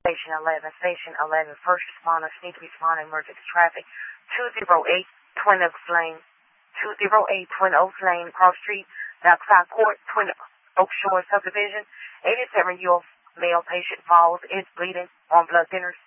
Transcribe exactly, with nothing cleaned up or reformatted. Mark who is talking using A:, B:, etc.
A: Station eleven, Station eleven, first responders need to respond to emergency traffic. two oh eight Twin Oaks Lane, two oh eight Twin Oaks Lane, cross street, Dockside Court, Twin Oaks Shore subdivision. eighty-seven-year-old male patient falls, is bleeding on blood thinners.